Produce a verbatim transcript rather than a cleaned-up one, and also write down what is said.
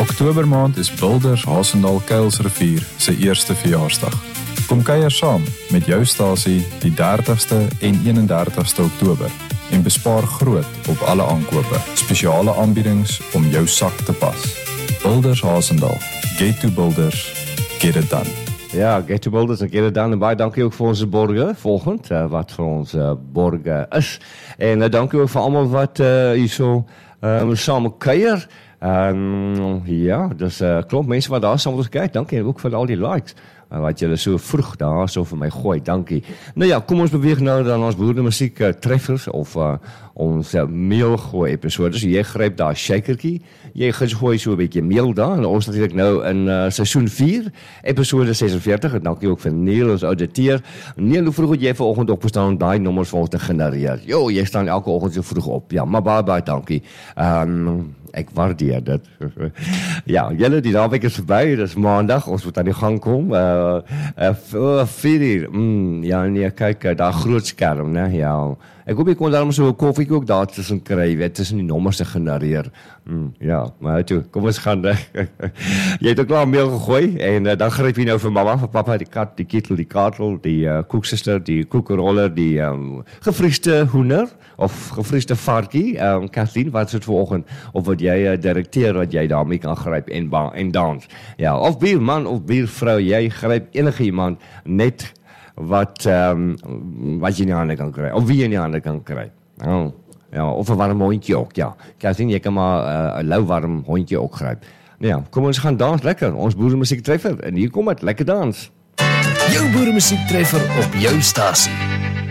Oktobermaand is Boulders Hasendaal Kuilsrivier se eerste verjaarsdag. Kom kuier saam met jou stasie die dertigste en eenendertigste Oktober en bespaar groot op alle aankope. Spesiale aanbiedings om jou sak te pas. Boulders Hasendaal. Get to Boulders. Get it done. Ja, Get to Boulders en Get it done. En baie dankie ook vir onze borge, volgend, uh, wat vir ons uh, borge is. En uh, dankie ook vir almal wat uh, hier so uh, saam kuier. Um, ja, dus uh, klomp mense wat daar saam met ons kyk. Dankie en ook vir al die likes. Uh, wat julle so vroeg daar so vir my gooi, dankie. Nou ja, kom ons beweeg nou dan ons boerdemusiek uh, treffers of uh, ons uh, meelgooi episode. So jy gryp daar shakertjie, jy gooi so 'n bietjie meel daar en ons natuurlik nou in uh, seisoen vier, episode sesenveertig. En dankie ook vir Neil ons ouditeur. Neil, hoe vroeg het jy vanoggend opgestaan om daai nommers vir ons te genereer? Jo, jy staan elke oggend so vroeg op. Ja, maar baie baie dankie. Ehm um, Ek waardeer dit. Ja, julle die naweek is verby, dis maandag, ons moet aan die gang kom. Uh, uh, vier uur, mm, ja nee, kyk, daar groot skerm, né, ja. Ek hoop ek kon daarom so 'n koffie ook daar tussen kry, weet, tussen die nommers te genereer. Mm, ja, maar toe, kom ons gaan. Jy het ook klaar meel gegooi, en uh, dan gryp jy nou vir mamma, vir papa, die kat, die ketel, die katel, die uh, koeksuster, die koekeroller, die um, gevriesde hoender, of gevriesde varkie, um, Kathleen, wat is het vanoggend, of wat jy uh, direkteer, wat jy daarmee kan gryp en, en dans. Ja, of bierman, of biervrou, jy gryp enige iemand, net wat, um, wat jy in die hande kan kry, of wie jy in die hande kan kry. Oh, ja, of een warm hondje ook, ja. Kathleen, jy kan maar uh, een lauw warm hondje ook gryp. Ja, kom ons gaan dans lekker, ons boeremusiek treffer, en hier kom het, lekker dans. Jou boeremusiek treffer op jou stasie.